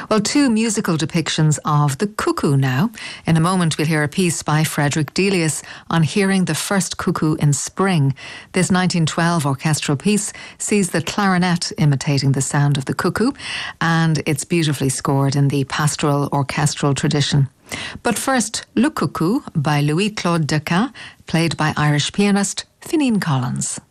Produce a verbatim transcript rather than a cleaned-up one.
Well, two musical depictions of the cuckoo now. In a moment, we'll hear a piece by Frederick Delius on hearing the first cuckoo in spring. This nineteen twelve orchestral piece sees the clarinet imitating the sound of the cuckoo, and it's beautifully scored in the pastoral orchestral tradition. But first, Le Coucou by Louis-Claude Decin, played by Irish pianist Fineen Collins.